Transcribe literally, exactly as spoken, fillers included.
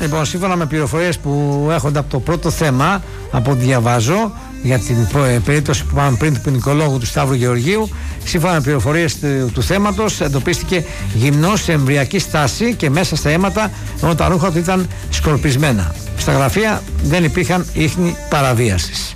Λοιπόν, σύμφωνα με πληροφορίες που έχονται από το πρώτο θέμα, από ό,τι διαβάζω, για την περίπτωση που πάμε πριν του ποινικολόγου του Σταύρου Γεωργίου, σύμφωνα με πληροφορίες του, του θέματος, εντοπίστηκε γυμνός σε εμβριακή στάση και μέσα στα αίματα, ενώ τα ρούχα του ήταν σκορπισμένα. Στα γραφεία δεν υπήρχαν ίχνη παραβίασης.